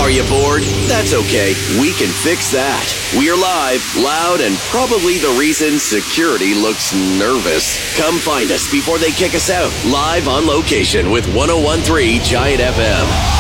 Are you bored? That's okay. We can fix that. We're live, loud, and probably the reason security looks nervous. Come find us before they kick us out. Live on location with 101.3 Giant FM.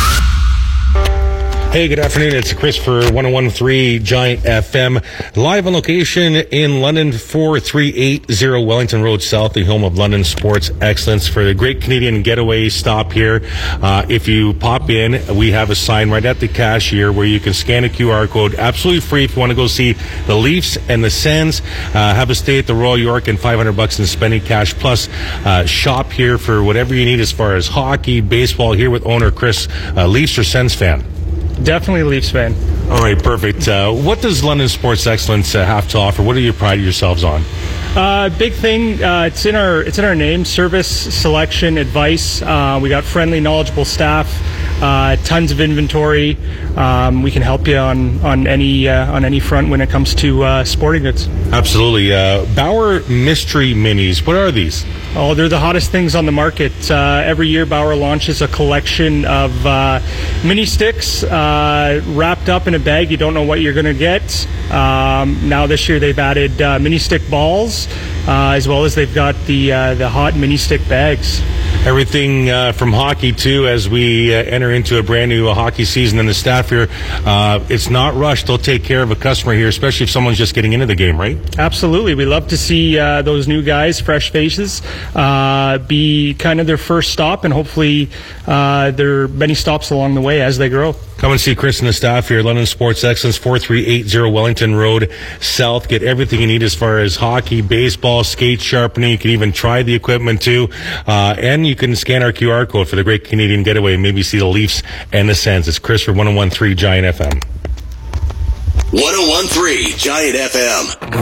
Hey, good afternoon. It's Chris for 101.3 Giant FM. Live on location in London, 4380 Wellington Road South, the home of London Sports Excellence, for the Great Canadian Getaway stop here. If you pop in, we have a sign right at the cashier where you can scan a QR code. Absolutely free if you want to go see the Leafs and the Sens. Have a stay at the Royal York and $500 in spending cash. Plus, shop here for whatever you need as far as hockey, baseball. Here with owner Chris, Leafs or Sens fan? Definitely Leafs fan. All right, perfect. What does London Sports Excellence have to offer? What do you pride yourselves on? Big thing. It's in our name: service, selection, advice. We got friendly, knowledgeable staff. Tons of inventory. We can help you on any front when it comes to sporting goods. Absolutely. Bauer Mystery Minis. What are these? Oh, they're the hottest things on the market. Every year, Bauer launches a collection of mini sticks wrapped up in a bag. You don't know what you're going to get. Now this year, they've added mini stick balls, as well as they've got the hot mini stick bags. Everything from hockey, too, as we enter into a brand new hockey season. And the staff here, it's not rushed. They'll take care of a customer here, especially if someone's just getting into the game, right? Absolutely. We love to see those new guys, fresh faces, be kind of their first stop, and hopefully there are many stops along the way as they grow. Come and see Chris and the staff here at London Sports Excellence, 4380 Wellington Road South. Get everything you need as far as hockey, baseball, skate sharpening. You can even try the equipment too. And you can scan our QR code for the Great Canadian Getaway and maybe see the Leafs and the Sens. It's Chris for 101.3 Giant FM. 101.3 Giant FM.